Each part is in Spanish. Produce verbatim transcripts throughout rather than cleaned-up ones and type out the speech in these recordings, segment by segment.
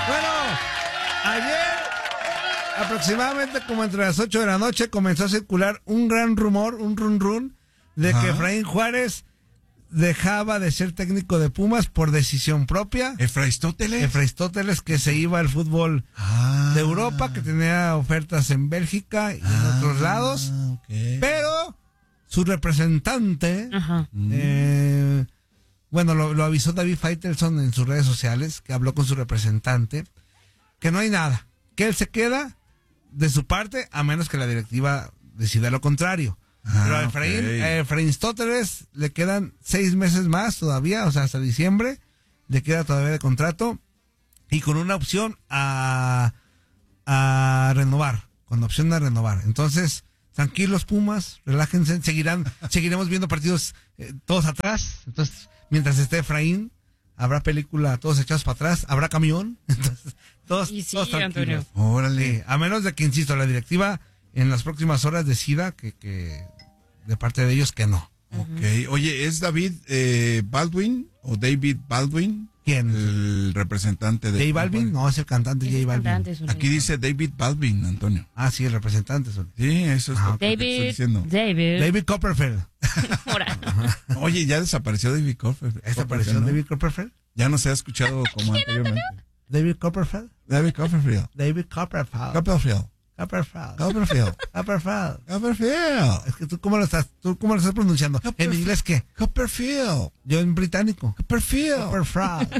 Bueno, ayer, aproximadamente como entre las ocho de la noche, comenzó a circular un gran rumor, un run run, de Ajá. que Efraín Juárez dejaba de ser técnico de Pumas por decisión propia. ¿Efraistóteles? Efraistóteles, que se iba al fútbol ah. de Europa, que tenía ofertas en Bélgica y ah, en otros lados. Okay. Pero su representante, Ajá. Eh, bueno, lo, lo avisó David Faitelson en sus redes sociales, que habló con su representante, que no hay nada, que él se queda de su parte, a menos que la directiva decida lo contrario. Ah, Pero a Efraín, okay. a Efraín Stóteles le quedan seis meses más todavía, o sea, hasta diciembre, le queda todavía de contrato, y con una opción a, a renovar, con opción a renovar. Entonces, tranquilos Pumas, relájense, seguirán, seguiremos viendo partidos eh, todos atrás. Entonces, mientras esté Efraín, habrá película todos echados para atrás, habrá camión, entonces, todos, y sí, todos tranquilos. Antonio. Órale. A menos de que, insisto, la directiva en las próximas horas decida que, que de parte de ellos que no. Ok. Oye, ¿es David eh, Baldwin o David Baldwin? ¿Quién? El representante de... ¿J Balvin? No, es el cantante J Balvin. Aquí dice David Baldwin, Antonio. Ah, sí, el representante. Solo. Sí, eso es ah, lo que David, estoy diciendo. David. David Copperfield. Oye, ya desapareció David Copperfield. ¿Desapareció ¿no? David Copperfield? Ya no se ha escuchado como anteriormente. David Copperfield. David Copperfield. David Copperfield. Copperfield. Copperfield. Copperfield. Copperfield. Copperfield. Es que tú cómo lo estás, tú cómo lo estás pronunciando. ¿En inglés qué? Copperfield. Yo en británico. Copperfield. Copperfield.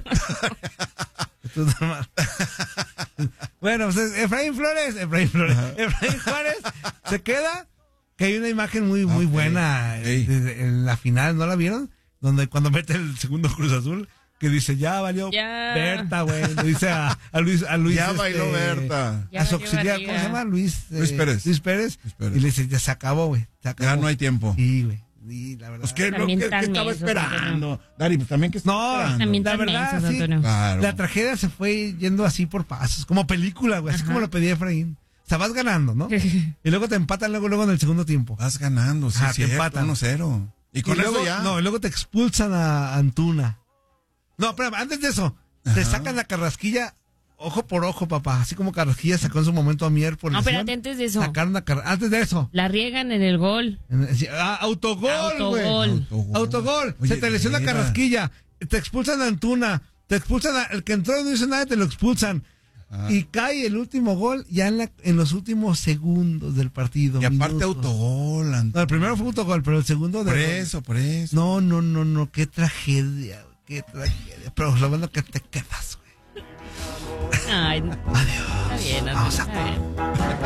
Bueno, pues Efraín Flores, Efraín Flores, uh-huh. Efraín Juárez se queda, que hay una imagen muy, muy okay. buena hey. en la final, ¿no la vieron? Donde cuando mete el segundo Cruz Azul, que dice, ya valió ya. Berta, güey. Le dice a, a Luis, a Luis. Ya este, bailó Berta. A su auxiliar, ¿cómo se llama? Luis. Luis eh, Pérez. Luis Pérez. Luis Pérez. Y le dice, ya se acabó, güey. Ya no hay tiempo. Sí, güey. Sí, la verdad. Pues que, lo que, que estaba esperando. Dari, pues también que estaba no, esperando. También la verdad, mensos, sí. Claro. La tragedia se fue yendo así por pasos, como película, güey. Así como lo pedía Efraín. O sea, vas ganando, ¿no? Y luego te empatan luego, luego en el segundo tiempo. Vas ganando, sí, ah, te empatan. uno cero. Y con y luego, eso ya. No, y luego te expulsan a Antuna. No, pero antes de eso, Ajá. te sacan la carrasquilla ojo por ojo, papá. Así como Carrasquilla sacó en su momento a Mier por no, lesión. No, pero antes de eso. Sacaron a Car... Antes de eso. La riegan en el gol. Ah, autogol, güey. Autogol. Autogol. Autogol. Oye, Se te lesiona era. Carrasquilla. Te expulsan a Antuna. Te expulsan a... El que entró no hizo nada, te lo expulsan. Ah. Y cae el último gol ya en, la, en los últimos segundos del partido. Y aparte minutos. autogol. No, el primero fue autogol, pero el segundo... Por de eso, por eso. No, no, no, no. Qué tragedia. Qué tragedia. Pero lo bueno que te quedas, güey. Ay, adiós. Está bien, Vamos a está bien.